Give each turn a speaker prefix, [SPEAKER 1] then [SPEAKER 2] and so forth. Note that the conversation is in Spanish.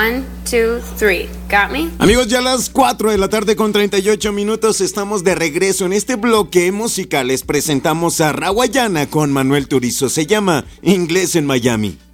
[SPEAKER 1] 1, 2, 3. Got me?
[SPEAKER 2] Amigos, ya a las 4 de la tarde con 38 minutos estamos de regreso. En este bloque musical les presentamos a Rawayana con Manuel Turizo. Se llama Inglés en Miami.